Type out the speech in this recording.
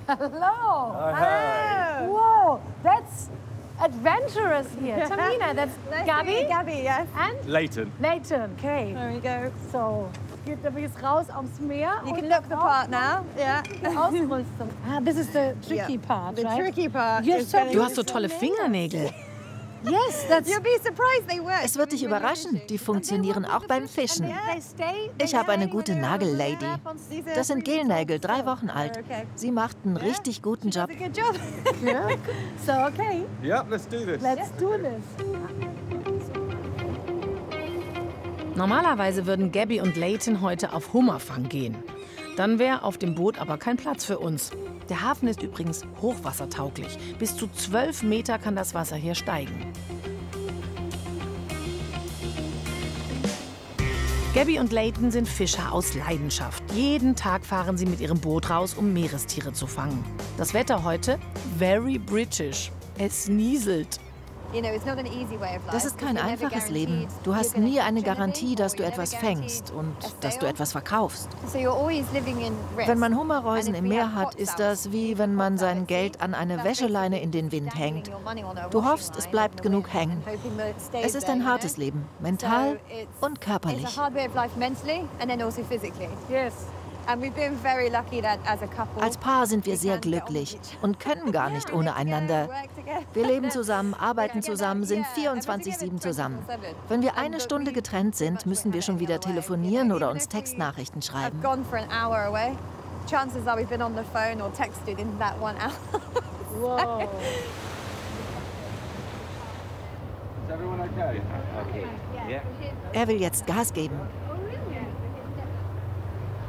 Hello. Hi. Whoa, that's adventurous here. Tamina, that's Gabby. Gabby, yes. And Leighton. Leighton. Okay. There we go. So, geht übrigens raus aufs Meer. You can look the part now. Yeah. Ausrüstung. Ah, this is the tricky part, The right? tricky part. You're is so getting Du hast so tolle Fingernägel. Yes, that's... You'll be surprised they work. Es wird dich überraschen, die funktionieren auch beim Fischen. Ich habe eine gute Nagellady. Das sind Gelnägel, 3 Wochen alt. Sie macht einen richtig guten Job. Good job. Yeah. So, okay, Yep, let's do this. let's do this. Normalerweise würden Gabby und Leighton heute auf Hummerfang gehen. Dann wäre auf dem Boot aber kein Platz für uns. Der Hafen ist übrigens hochwassertauglich. Bis zu 12 Meter kann das Wasser hier steigen. Gabby und Leighton sind Fischer aus Leidenschaft. Jeden Tag fahren sie mit ihrem Boot raus, um Meerestiere zu fangen. Das Wetter heute? Very British. Es nieselt. Das ist kein einfaches Leben. Du hast nie eine Garantie, dass du etwas fängst und dass du etwas verkaufst. Wenn man Hummerreusen im Meer hat, ist das wie wenn man sein Geld an eine Wäscheleine in den Wind hängt. Du hoffst, es bleibt genug hängen. Es ist ein hartes Leben, mental und körperlich. Yes. Als Paar sind wir sehr glücklich und können gar nicht ohne einander. Wir leben zusammen, arbeiten zusammen, sind 24/7 zusammen. Wenn wir eine Stunde getrennt sind, müssen wir schon wieder telefonieren oder uns Textnachrichten schreiben. Wow. Is everyone okay? Okay. Yeah. Er will jetzt Gas geben.